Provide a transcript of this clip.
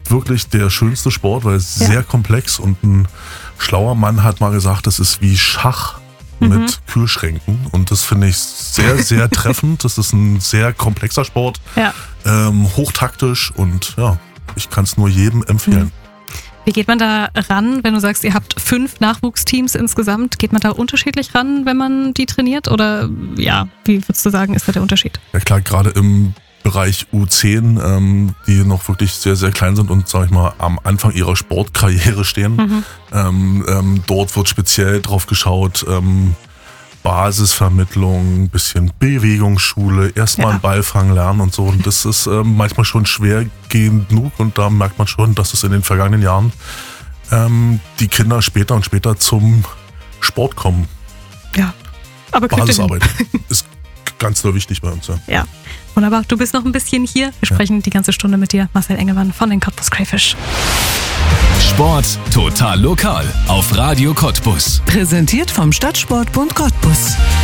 wirklich der schönste Sport, weil es sehr komplex und ein schlauer Mann hat mal gesagt, das ist wie Schach mit Kühlschränken und das finde ich sehr, sehr treffend. Das ist ein sehr komplexer Sport, hochtaktisch und ja, ich kann es nur jedem empfehlen. Wie geht man da ran, wenn du sagst, ihr habt 5 Nachwuchsteams insgesamt? Geht man da unterschiedlich ran, wenn man die trainiert? Oder ja, wie würdest du sagen, ist da der Unterschied? Ja klar, gerade im Bereich U10, die noch wirklich sehr, sehr klein sind und, sag ich mal, am Anfang ihrer Sportkarriere stehen. Dort wird speziell drauf geschaut, Basisvermittlung, ein bisschen Bewegungsschule, erstmal einen Ball fangen lernen und so. Und das ist manchmal schon schwer genug und da merkt man schon, dass es in den vergangenen Jahren die Kinder später und später zum Sport kommen. Ja, aber Basisarbeit ist ganz nur wichtig bei uns. Ja, wunderbar. Du bist noch ein bisschen hier. Wir sprechen die ganze Stunde mit dir, Marcel Engelmann von den Cottbus Crayfish. Sport total lokal auf Radio Cottbus. Präsentiert vom Stadtsportbund Cottbus.